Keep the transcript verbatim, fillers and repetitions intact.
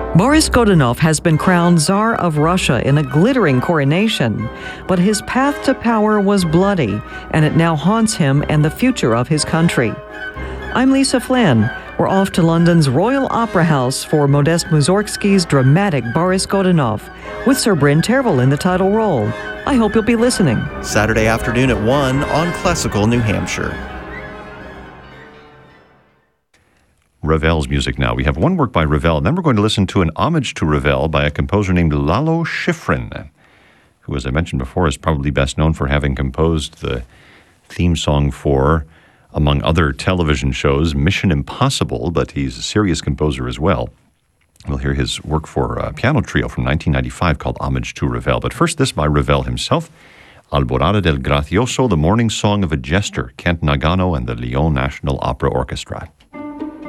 Boris Godunov has been crowned Tsar of Russia in a glittering coronation, but his path to power was bloody, and it now haunts him and the future of his country. I'm Lisa Flynn. We're off to London's Royal Opera House for Modest Mussorgsky's dramatic Boris Godunov, with Sir Bryn Tervel in the title role. I hope you'll be listening. Saturday afternoon at one on Classical New Hampshire. Ravel's music now. We have one work by Ravel, and then we're going to listen to an homage to Ravel by a composer named Lalo Schifrin, who, as I mentioned before, is probably best known for having composed the theme song for, among other television shows, Mission Impossible, but he's a serious composer as well. We'll hear his work for a piano trio from nineteen ninety-five called Homage to Ravel. But first, this by Ravel himself, Alborada del Gracioso, the morning song of a jester, Kent Nagano and the Lyon National Opera Orchestra.